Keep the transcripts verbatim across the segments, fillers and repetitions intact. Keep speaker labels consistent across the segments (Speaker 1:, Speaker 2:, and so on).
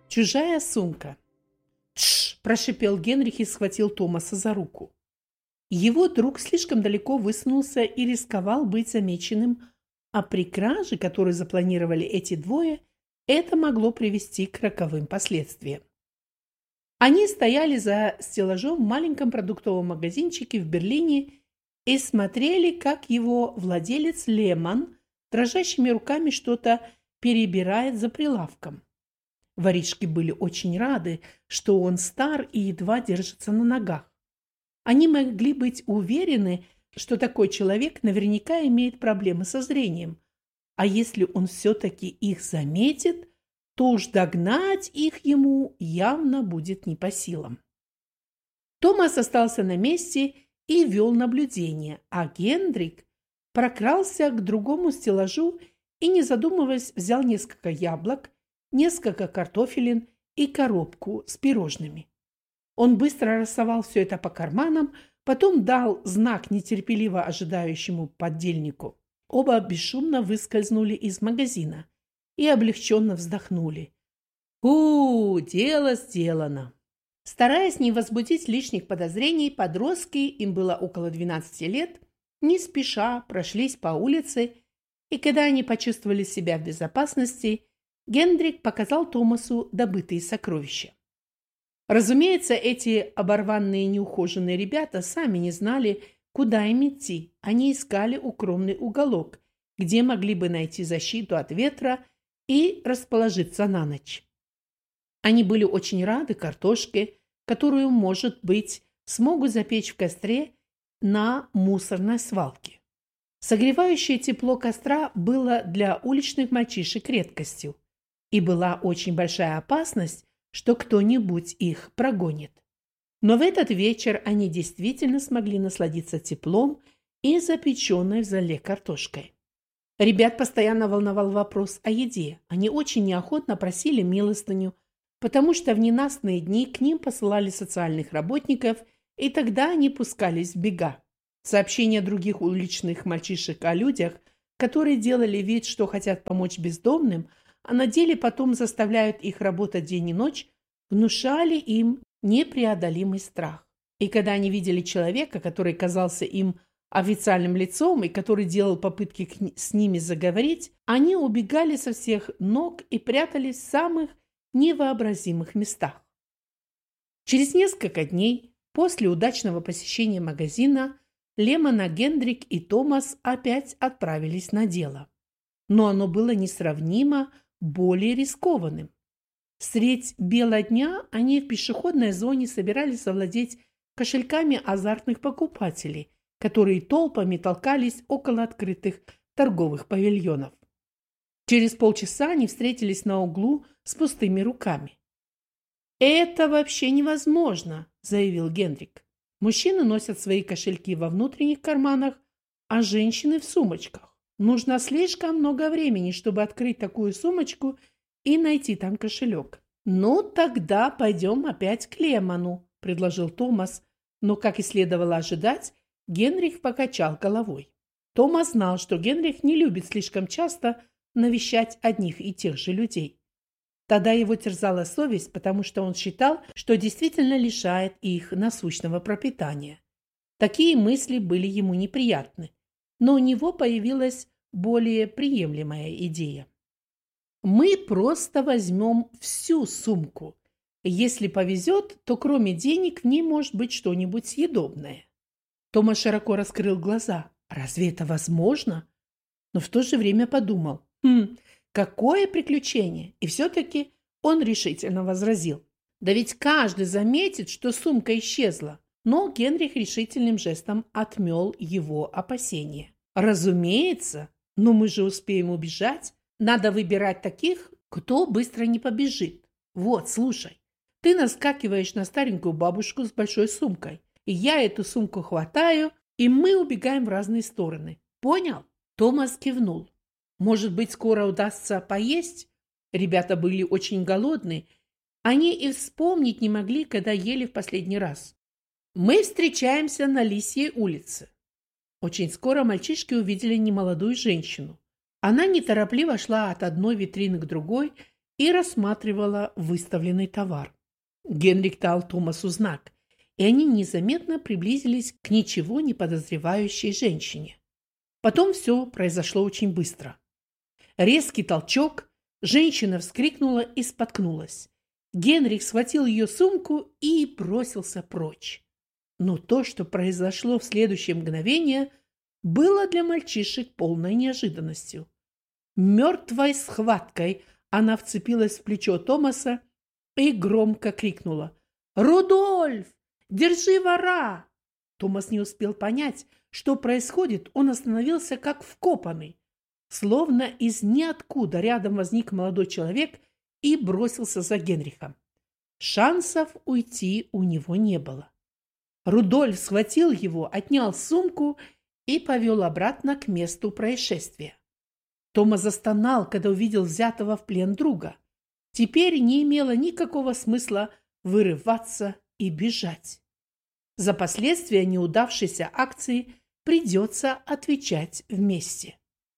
Speaker 1: Чужая сумка. «Тш!» – прошипел Генрих и схватил Томаса за руку. Его друг слишком далеко высунулся и рисковал быть замеченным, а при краже, которую запланировали эти двое, это могло привести к роковым последствиям. Они стояли за стеллажом в маленьком продуктовом магазинчике в Берлине и смотрели, как его владелец Леман дрожащими руками что-то перебирает за прилавком. Воришки были очень рады, что он стар и едва держится на ногах. Они могли быть уверены, что такой человек наверняка имеет проблемы со зрением, а если он все-таки их заметит, то уж догнать их ему явно будет не по силам. Томас остался на месте и вел наблюдение, а Генрих прокрался к другому стеллажу и, не задумываясь, взял несколько яблок, несколько картофелин и коробку с пирожными. Он быстро рассовал все это по карманам, потом дал знак нетерпеливо ожидающему поддельнику. Оба бесшумно выскользнули из магазина и облегченно вздохнули. «У, дело сделано!» Стараясь не возбудить лишних подозрений, подростки, им было около двенадцати лет, не спеша прошлись по улице, и когда они почувствовали себя в безопасности, Генрих показал Томасу добытые сокровища. Разумеется, эти оборванные неухоженные ребята сами не знали, куда им идти. Они искали укромный уголок, где могли бы найти защиту от ветра и расположиться на ночь. Они были очень рады картошке, которую, может быть, смогут запечь в костре на мусорной свалке. Согревающее тепло костра было для уличных мальчишек редкостью, и была очень большая опасность, что кто-нибудь их прогонит. Но в этот вечер они действительно смогли насладиться теплом и запеченной в зале картошкой. Ребят постоянно волновал вопрос о еде. Они очень неохотно просили милостыню, потому что в ненастные дни к ним посылали социальных работников, и тогда они пускались в бега. Сообщения других уличных мальчишек о людях, которые делали вид, что хотят помочь бездомным, а на деле потом заставляют их работать день и ночь, внушали им непреодолимый страх. И когда они видели человека, который казался им официальным лицом и который делал попытки с ними заговорить, они убегали со всех ног и прятались в самых невообразимых местах. Через несколько дней после удачного посещения магазина Леман, Генрих и Томас опять отправились на дело. Но оно было несравнимо более рискованным. Средь бела дня они в пешеходной зоне собирались завладеть кошельками азартных покупателей, которые толпами толкались около открытых торговых павильонов. Через полчаса они встретились на углу с пустыми руками. «Это вообще невозможно», – заявил Генрих. «Мужчины носят свои кошельки во внутренних карманах, а женщины в сумочках. Нужно слишком много времени, чтобы открыть такую сумочку и найти там кошелек». «Ну, тогда пойдем опять к Леману», – предложил Томас, но, как и следовало ожидать, Генрих покачал головой. Томас знал, что Генрих не любит слишком часто навещать одних и тех же людей. Тогда его терзала совесть, потому что он считал, что действительно лишает их насущного пропитания. Такие мысли были ему неприятны, но у него появилась более приемлемая идея. «Мы просто возьмем всю сумку. Если повезет, то кроме денег в ней может быть что-нибудь съедобное». Тома широко раскрыл глаза. Разве это возможно? Но в то же время подумал, хм, какое приключение! И все-таки он решительно возразил. Да ведь каждый заметит, что сумка исчезла. Но Генрих решительным жестом отмел его опасения. Разумеется, но мы же успеем убежать. Надо выбирать таких, кто быстро не побежит. Вот, слушай, ты наскакиваешь на старенькую бабушку с большой сумкой, и я эту сумку хватаю, и мы убегаем в разные стороны. Понял? Томас кивнул. Может быть, скоро удастся поесть? Ребята были очень голодны. Они и вспомнить не могли, когда ели в последний раз. Мы встречаемся на Лисьей улице. Очень скоро мальчишки увидели немолодую женщину. Она неторопливо шла от одной витрины к другой и рассматривала выставленный товар. Генрих дал Томасу знак, и они незаметно приблизились к ничего не подозревающей женщине. Потом все произошло очень быстро. Резкий толчок, женщина вскрикнула и споткнулась. Генрих схватил ее сумку и бросился прочь. Но то, что произошло в следующее мгновение, было для мальчишек полной неожиданностью. Мертвой схваткой она вцепилась в плечо Томаса и громко крикнула: «Рудольф, держи вора!» Томас не успел понять, что происходит. Он остановился как вкопанный. Словно из ниоткуда рядом возник молодой человек и бросился за Генрихом. Шансов уйти у него не было. Рудольф схватил его, отнял сумку и повел обратно к месту происшествия. Томас застонал, когда увидел взятого в плен друга. Теперь не имело никакого смысла вырываться и бежать. За последствия неудавшейся акции придется отвечать вместе.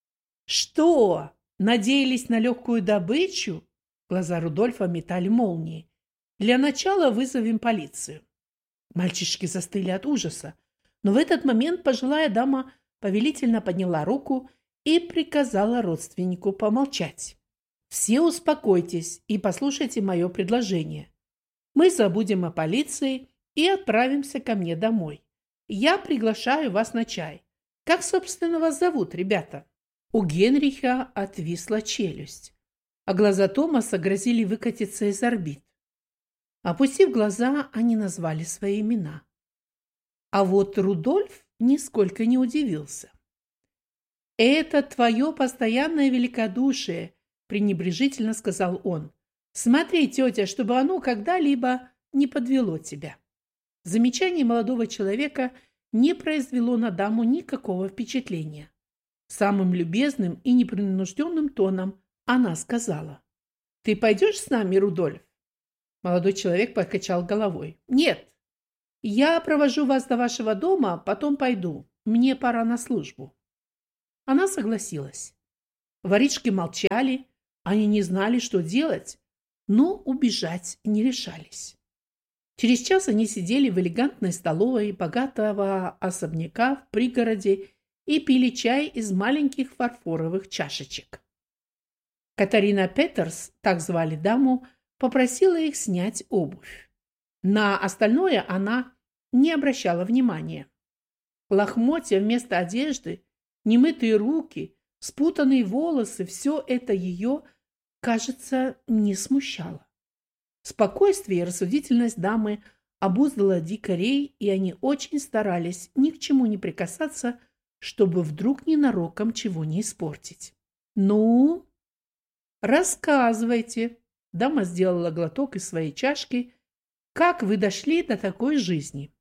Speaker 1: «Что? Надеялись на легкую добычу?» Глаза Рудольфа метали молнии. «Для начала вызовем полицию». Мальчишки застыли от ужаса, но в этот момент пожилая дама повелительно подняла руку и приказала родственнику помолчать. «Все успокойтесь и послушайте мое предложение. Мы забудем о полиции и отправимся ко мне домой. Я приглашаю вас на чай. Как, собственно, вас зовут, ребята?» У Генриха отвисла челюсть, а глаза Томаса грозили выкатиться из орбит. Опустив глаза, они назвали свои имена. А вот Рудольф нисколько не удивился. «Это твое постоянное великодушие», – пренебрежительно сказал он. «Смотри, тетя, чтобы оно когда-либо не подвело тебя». Замечание молодого человека не произвело на даму никакого впечатления. Самым любезным и непринужденным тоном она сказала: «Ты пойдешь с нами, Рудольф?» Молодой человек покачал головой. «Нет, я провожу вас до вашего дома, потом пойду. Мне пора на службу». Она согласилась. Воришки молчали, они не знали, что делать, но убежать не решались. Через час они сидели в элегантной столовой богатого особняка в пригороде и пили чай из маленьких фарфоровых чашечек. Катарина Петерс, так звали даму, попросила их снять обувь. На остальное она не обращала внимания. Лохмотья вместо одежды, немытые руки, спутанные волосы – все это ее, кажется, не смущало. Спокойствие и рассудительность дамы обуздала дикарей, и они очень старались ни к чему не прикасаться, чтобы вдруг ненароком чего не испортить. «Ну, рассказывайте», – дама сделала глоток из своей чашки, – «как вы дошли до такой жизни?»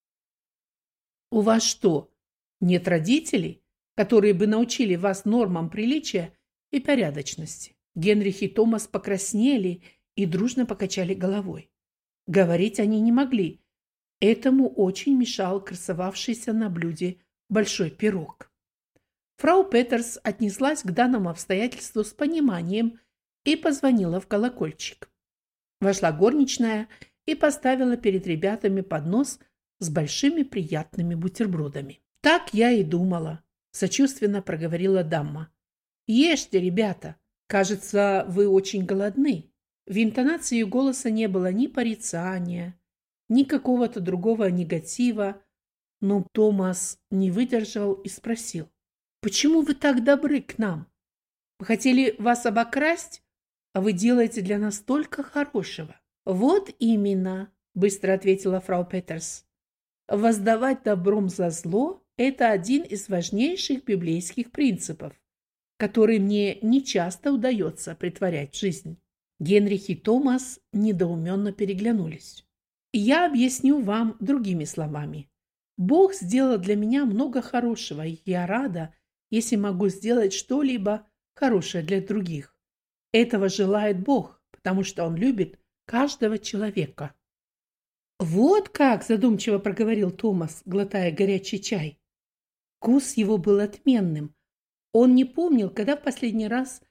Speaker 1: «У вас что, нет родителей, которые бы научили вас нормам приличия и порядочности?» Генрих и Томас покраснели и дружно покачали головой. Говорить они не могли. Этому очень мешал красовавшийся на блюде большой пирог. Фрау Петерс отнеслась к данному обстоятельству с пониманием и позвонила в колокольчик. Вошла горничная и поставила перед ребятами поднос с большими приятными бутербродами. «Так я и думала», – сочувственно проговорила дама. «Ешьте, ребята, кажется, вы очень голодны». В интонации ее голоса не было ни порицания, ни какого-то другого негатива, но Томас не выдержал и спросил: «Почему вы так добры к нам? Мы хотели вас обокрасть, а вы делаете для нас столько хорошего». «Вот именно», – быстро ответила фрау Петерс. «Воздавать добром за зло – это один из важнейших библейских принципов, который мне нечасто удается претворять в жизнь». Генрих и Томас недоуменно переглянулись. «Я объясню вам другими словами. Бог сделал для меня много хорошего, и я рада, если могу сделать что-либо хорошее для других. Этого желает Бог, потому что Он любит каждого человека». «Вот как!» – задумчиво проговорил Томас, глотая горячий чай. Вкус его был отменным. Он не помнил, когда в последний раз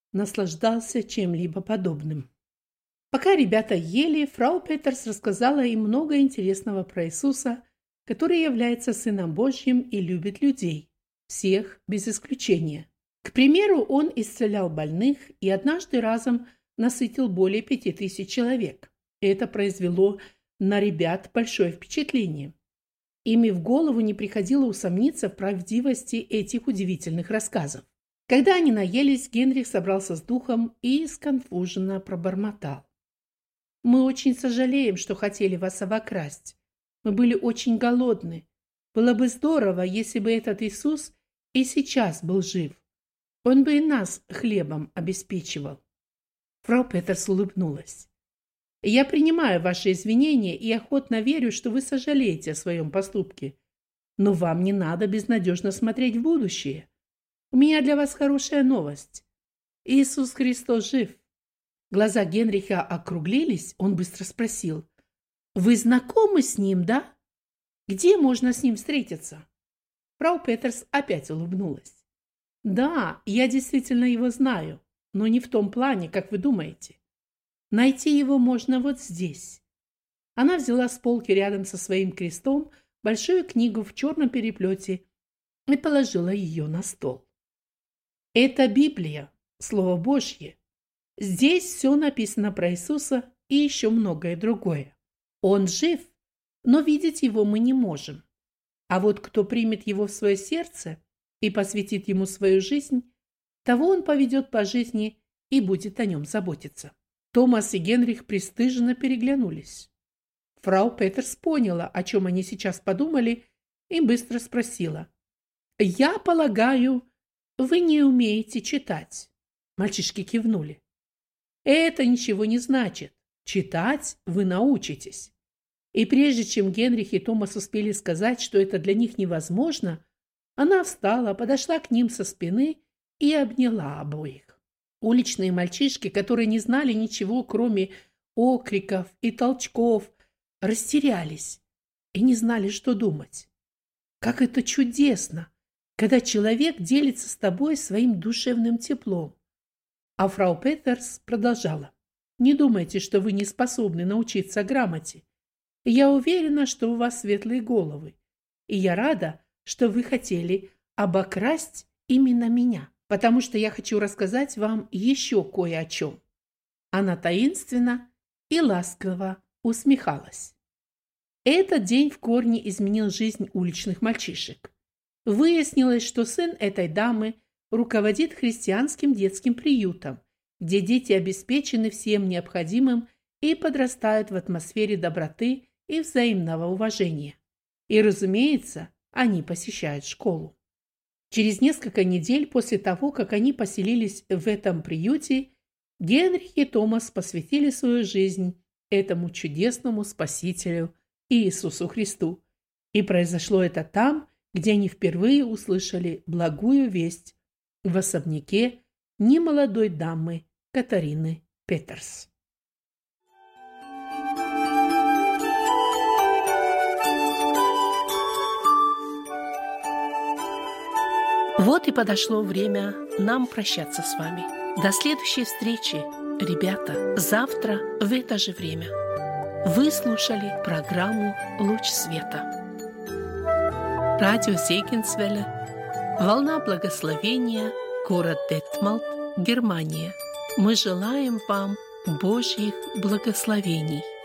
Speaker 1: наслаждался чем-либо подобным. Пока ребята ели, фрау Петерс рассказала им много интересного про Иисуса, который является Сыном Божьим и любит людей, всех без исключения. К примеру, он исцелял больных и однажды разом насытил более пяти тысяч человек. Это произвело на ребят большое впечатление. Им и в голову не приходило усомниться в правдивости этих удивительных рассказов. Когда они наелись, Генрих собрался с духом и сконфуженно пробормотал: «Мы очень сожалеем, что хотели вас обокрасть. Мы были очень голодны. Было бы здорово, если бы этот Иисус и сейчас был жив. Он бы и нас хлебом обеспечивал». Фрау Петерс улыбнулась. «Я принимаю ваши извинения и охотно верю, что вы сожалеете о своем поступке. Но вам не надо безнадежно смотреть в будущее. У меня для вас хорошая новость. Иисус Христос жив». Глаза Генриха округлились, он быстро спросил: «Вы знакомы с ним, да? Где можно с ним встретиться?» Фрау Петерс опять улыбнулась. «Да, я действительно его знаю, но не в том плане, как вы думаете. Найти его можно вот здесь». Она взяла с полки рядом со своим крестом большую книгу в черном переплете и положила ее на стол. «Это Библия, Слово Божье. Здесь все написано про Иисуса и еще многое другое. Он жив, но видеть его мы не можем. А вот кто примет его в свое сердце и посвятит ему свою жизнь, того он поведет по жизни и будет о нем заботиться». Томас и Генрих пристыженно переглянулись. Фрау Петерс поняла, о чем они сейчас подумали, и быстро спросила: «Я полагаю, вы не умеете читать?» Мальчишки кивнули. «Это ничего не значит. Читать вы научитесь». И прежде чем Генрих и Томас успели сказать, что это для них невозможно, она встала, подошла к ним со спины и обняла обоих. Уличные мальчишки, которые не знали ничего, кроме окриков и толчков, растерялись и не знали, что думать. Как это чудесно, когда человек делится с тобой своим душевным теплом. А фрау Петерс продолжала: «Не думайте, что вы не способны научиться грамоте. Я уверена, что у вас светлые головы, и я рада, что вы хотели обокрасть именно меня, потому что я хочу рассказать вам еще кое о чем». Она таинственно и ласково усмехалась. Этот день в корне изменил жизнь уличных мальчишек. Выяснилось, что сын этой дамы руководит христианским детским приютом, где дети обеспечены всем необходимым и подрастают в атмосфере доброты и взаимного уважения. И, разумеется, они посещают школу. Через несколько недель после того, как они поселились в этом приюте, Генрих и Томас посвятили свою жизнь этому чудесному Спасителю Иисусу Христу. И произошло это там, где они впервые услышали благую весть в особняке немолодой дамы Катарины Петерс. Вот и подошло время нам прощаться с вами. До следующей встречи, ребята, завтра в это же время. Вы слушали программу «Луч света». Радио Зегенсвелле, волна благословения, город Детмалт, Германия. Мы желаем вам Божьих благословений.